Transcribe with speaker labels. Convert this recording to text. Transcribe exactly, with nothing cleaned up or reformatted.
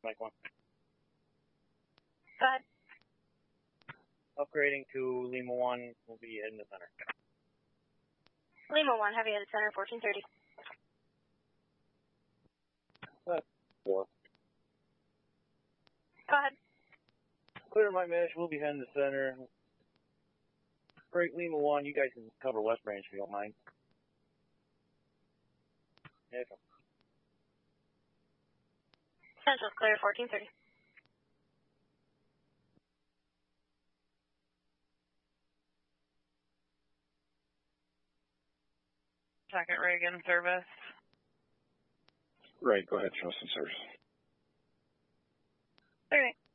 Speaker 1: Mike one.
Speaker 2: Go ahead.
Speaker 1: Upgrading to Lima one, will be in the center.
Speaker 2: Lima one, heavy at the center, fourteen thirty.
Speaker 1: Uh, four.
Speaker 2: Go ahead.
Speaker 1: Clear my mesh, we'll be heading to the center. Break Lima one, you guys can cover West Branch if you don't mind. Yeah, come.
Speaker 2: Central's clear, fourteen thirty.
Speaker 3: Second Reagan service.
Speaker 4: Right, go ahead, show some service.
Speaker 3: All right.